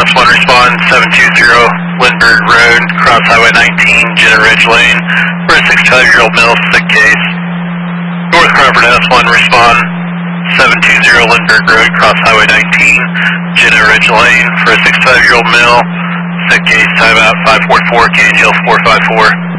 S1 respond 720 Lindbergh Road, cross Highway 19, Jenna Ridge Lane, for a 65-year-old male, sick case. North Crawford S1 respond 720 Lindbergh Road, cross Highway 19, Jenna Ridge Lane, for a 65-year-old male, sick case, timeout 544, KGL 454.